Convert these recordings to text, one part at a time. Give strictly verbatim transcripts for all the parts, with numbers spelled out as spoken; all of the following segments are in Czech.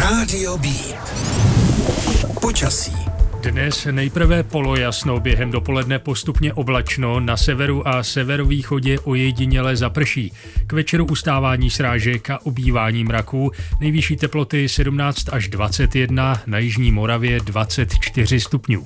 Rádio B. Počasí. Dnes nejprve polojasno, během dopoledne postupně oblačno, na severu a severovýchodě ojediněle zaprší. K večeru ustávání srážek a ubývání mraků, nejvyšší teploty sedmnáct až dvacet jedna, na jižní Moravě dvacet čtyři stupňů.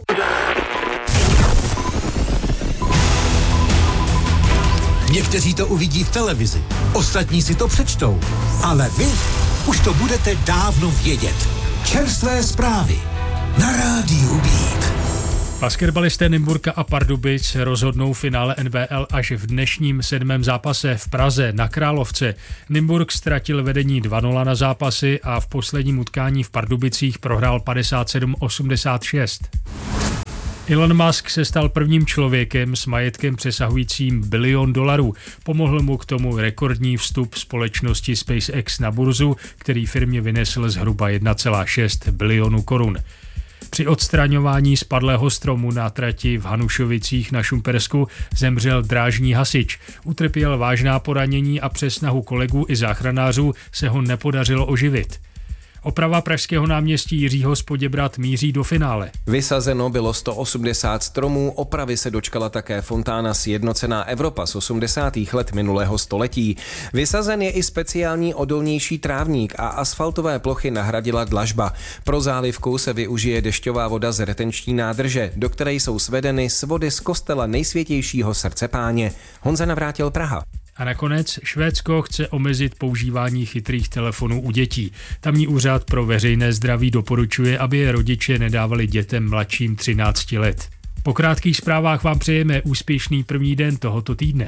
Někteří to uvidí v televizi, ostatní si to přečtou, ale vy už to budete dávno vědět. Čerstvé zprávy na Rádiu Beat. Basketbalisté Nymburka a Pardubic rozhodnou finále N B L až v dnešním sedmém zápase v Praze na Královce. Nymburk ztratil vedení dva nula na zápasy a v posledním utkání v Pardubicích prohrál padesát sedm osmdesát šest. Elon Musk se stal prvním člověkem s majetkem přesahujícím bilion dolarů. Pomohl mu k tomu rekordní vstup společnosti SpaceX na burzu, který firmě vynesl zhruba jedna celá šest bilionu korun. Při odstraňování spadlého stromu na trati v Hanušovicích na Šumpersku zemřel drážní hasič. Utrpěl vážná poranění a přes snahu kolegů i záchranářů se ho nepodařilo oživit. Oprava pražského náměstí Jiřího z Poděbrad míří do finále. Vysazeno bylo sto osmdesát stromů, opravy se dočkala také fontána Sjednocená Evropa z osmdesátých let minulého století. Vysazen je i speciální odolnější trávník a asfaltové plochy nahradila dlažba. Pro zálivku se využije dešťová voda z retenční nádrže, do které jsou svedeny svody z kostela Nejsvětějšího srdce Páně. Honza Navrátil, Praha. A nakonec Švédsko chce omezit používání chytrých telefonů u dětí. Tamní úřad pro veřejné zdraví doporučuje, aby je rodiče nedávali dětem mladším třinácti let. Po krátkých zprávách vám přejeme úspěšný první den tohoto týdne.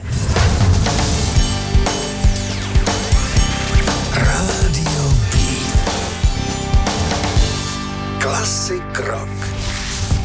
Rádio B. Klasik rock.